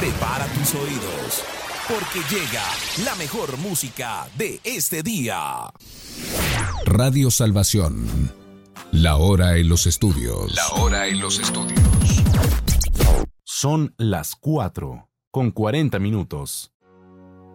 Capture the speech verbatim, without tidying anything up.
Prepara tus oídos, porque llega la mejor música de este día. Radio Salvación. La hora en los estudios. La hora en los estudios. Son las cuatro con cuarenta minutos.